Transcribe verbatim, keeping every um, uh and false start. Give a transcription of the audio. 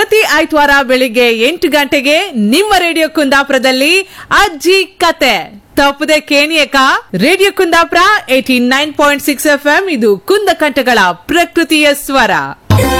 ಪ್ರತಿ ಆಯ್ತವಾರ ಬೆಳಿಗ್ಗೆ ಎಂಟು ಗಂಟೆಗೆ ನಿಮ್ಮ ರೇಡಿಯೋ ಕುಂದಾಪುರದಲ್ಲಿ ಅಜ್ಜಿ ಕತೆ ತಪ್ಪದೆ ಕೇಣಿಯಕ. Radio Kundapura eighty nine point six F M ಇದು ಕುಂದ ಕಂಠಗಳ ಪ್ರಕೃತಿಯ ಸ್ವರ.